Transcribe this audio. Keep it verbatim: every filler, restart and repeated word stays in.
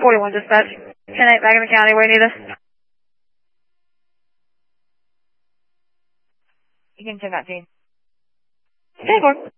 forty-one dispatch. ten eight back in the county, where you need us? You can ten nineteen. ten four.